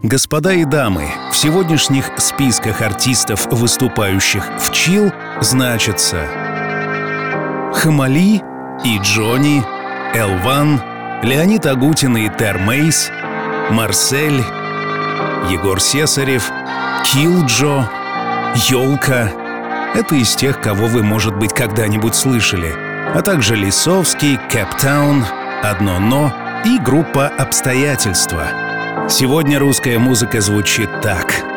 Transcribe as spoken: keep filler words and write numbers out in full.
Господа и дамы, в сегодняшних списках артистов, выступающих в Chill, значатся Хамали и Джонни, Элван, Леонид Агутин и Тер Мейс, Марсель, Егор Сесарев, Киллджо, Ёлка. Это из тех, кого вы, может быть, когда-нибудь слышали. А также Лисовский, Кэптаун, Одно Но и группа «Обстоятельства». Сегодня русская музыка звучит так.